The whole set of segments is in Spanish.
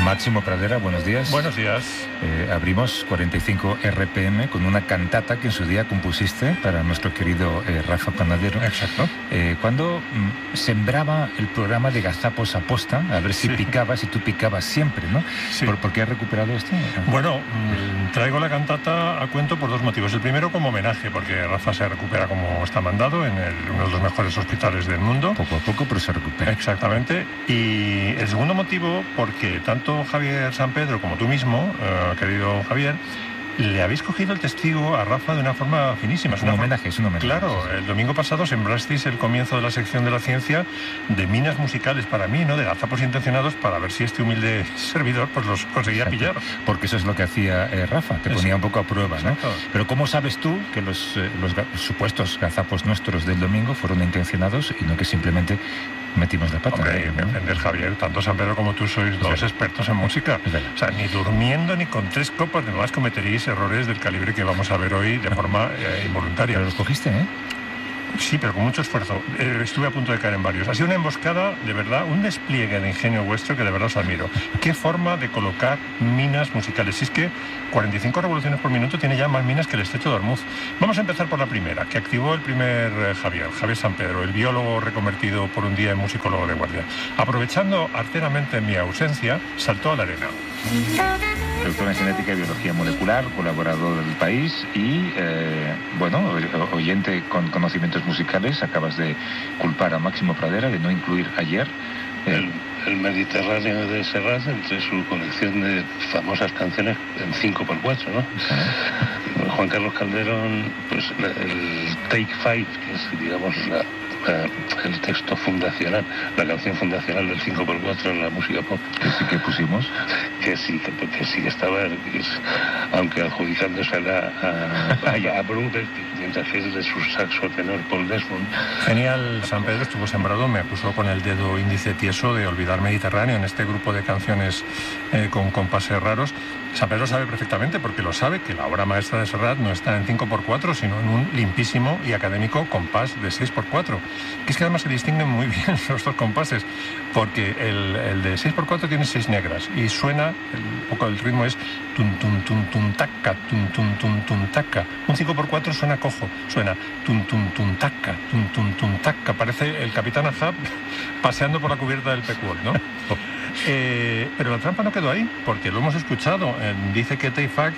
Máximo Pradera, buenos días. Buenos días. Abrimos 45 RPM con una cantata que en su día compusiste para nuestro querido Rafa Panadero. Exacto. Cuando sembraba el programa de Gazapos Aposta, a ver si picabas, y tú picabas siempre, ¿no? Sí. ¿Por qué has recuperado esto? Bueno, traigo la cantata a cuento por dos motivos. El primero, como homenaje, porque Rafa se recupera como está mandado en uno de los mejores hospitales del mundo. Poco a poco, pero se recupera. Exactamente. Y el segundo motivo, porque tanto Javier San Pedro como tú mismo, querido Javier, le habéis cogido el testigo a Rafa de una forma finísima. Es un homenaje. Claro, el domingo pasado sembrasteis el comienzo de la sección de la ciencia de minas musicales para mí, ¿no? De gazapos intencionados para ver si este humilde servidor pues los conseguía pillar. Porque eso es lo que hacía Rafa, te ponía un poco a prueba, ¿no? Exacto. Pero ¿cómo sabes tú que los supuestos gazapos nuestros del domingo fueron intencionados y no que simplemente metimos la pata? Hombre, me ofendes, Javier. Tanto San Pedro como tú sois dos expertos en música. O sea, ni durmiendo ni con 3 copas de más cometeréis errores del calibre que vamos a ver hoy de forma involuntaria. Pero los cogiste, ¿eh? Sí, pero con mucho esfuerzo. Estuve a punto de caer en varios. Ha sido una emboscada, de verdad, un despliegue de ingenio vuestro que de verdad os admiro. Qué forma de colocar minas musicales. Si es que 45 revoluciones por minuto tiene ya más minas que el estrecho de Hormuz. Vamos a empezar por la primera, que activó el primer Javier San Pedro, el biólogo reconvertido por un día en musicólogo de guardia. Aprovechando arteramente mi ausencia, saltó a la arena. Doctor en genética y biología molecular, colaborador del país y, oyente con conocimientos musicales. Acabas de culpar a Máximo Pradera de no incluir ayer el Mediterráneo de Serrat entre su colección de famosas canciones en 5x4, ¿no? Juan Carlos Calderón, pues el Take Five, que es, digamos, el texto fundacional, la canción fundacional del 5x4 en la música pop. ¿Qué pusimos? Que sí estaba, aunque adjudicándosela a Brubeck, mientras que es de su saxo tenor Paul Desmond. Genial, San Pedro estuvo sembrado, me acusó con el dedo índice tieso de olvidar Mediterráneo en este grupo de canciones con compases raros. San Pedro sabe perfectamente, porque lo sabe, que la obra maestra de Serrat no está en 5x4, sino en un limpísimo y académico compás de 6x4. Que es que además se distinguen muy bien los dos compases, porque el de 6x4 tiene 6 negras y suena, un poco el ritmo es tum tum tum tum taca, tum tum tum tum taca. Un 5x4 suena cojo, suena tum tum tum taca, tum tum tum taca. Parece el Capitán Ahab paseando por la cubierta del Pequod, ¿no? Pero la trampa no quedó ahí, porque lo hemos escuchado. Dice que Take Five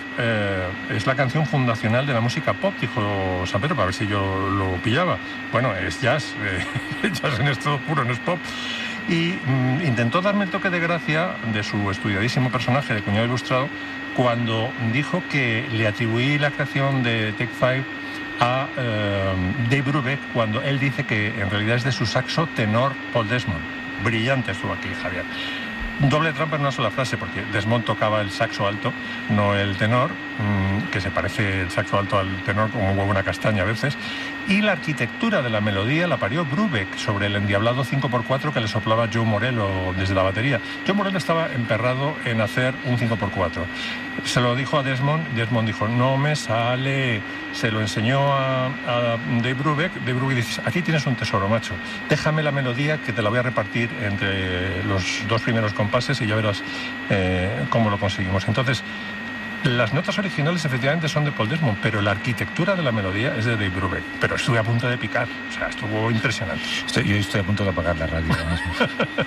es la canción fundacional de la música pop, dijo San Pedro, para ver si yo lo pillaba. Bueno, es jazz, jazz en estado puro, no es pop. Y intentó darme el toque de gracia de su estudiadísimo personaje de cuñado ilustrado cuando dijo que le atribuí la creación de Take Five a Dave Brubeck, cuando él dice que en realidad es de su saxo tenor Paul Desmond. Brillante estuvo aquí, Javier. Doble trampa en una sola frase, porque Desmond tocaba el saxo alto, no el tenor, que se parece el saxo alto al tenor como un huevo una castaña a veces, y la arquitectura de la melodía la parió Brubeck sobre el endiablado 5x4 que le soplaba Joe Morello desde la batería. Joe Morello estaba emperrado en hacer un 5x4. Se lo dijo a Desmond, Desmond dijo, no me sale. Se lo enseñó a Dave Brubeck. Dave Brubeck dice, aquí tienes un tesoro, macho. Déjame la melodía que te la voy a repartir entre los dos primeros compases y ya verás cómo lo conseguimos. Entonces, las notas originales efectivamente son de Paul Desmond, pero la arquitectura de la melodía es de Dave Brubeck. Pero estuve a punto de picar, o sea, estuvo impresionante. Yo estoy a punto de apagar la radio ahora mismo.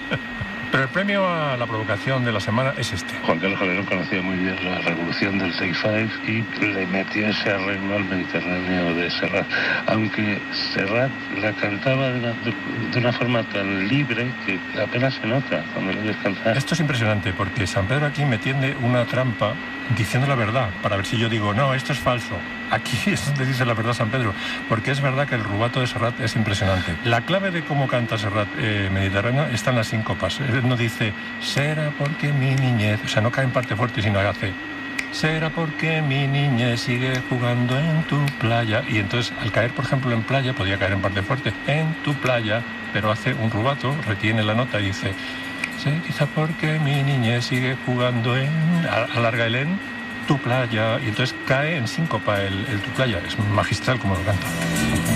Pero el premio a la provocación de la semana es este. Juan Carlos Calderón conocía muy bien la revolución del Take Five y le metió ese arreglo al Mediterráneo de Serrat. Aunque Serrat la cantaba de una forma tan libre que apenas se nota cuando lo oyes cantar. Esto es impresionante, porque San Pedro aquí me tiende una trampa diciendo la verdad, para ver si yo digo, no, esto es falso. Aquí es donde dice la verdad San Pedro, porque es verdad que el rubato de Serrat es impresionante. La clave de cómo canta Serrat Mediterráneo está en las síncopas. Él no dice, será porque mi niñez, o sea, no cae en parte fuerte, sino hace, será porque mi niñez sigue jugando en tu playa. Y entonces, al caer, por ejemplo, en playa, podía caer en parte fuerte, en tu playa, pero hace un rubato, retiene la nota y dice, sí, quizá porque mi niñez sigue jugando en, alarga el en, tu playa, y entonces cae en síncopa el tu playa. Es magistral como lo canta.